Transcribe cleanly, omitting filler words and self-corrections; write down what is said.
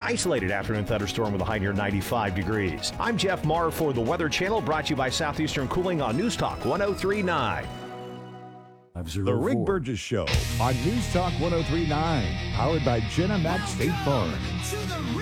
isolated afternoon thunderstorm with a high near 95 degrees. I'm Jeff Marr for the Weather Channel, brought to you by Southeastern Cooling on News Talk 1039. The Rick Burgess Show on News Talk 1039, powered by Jenna Mac State Farm.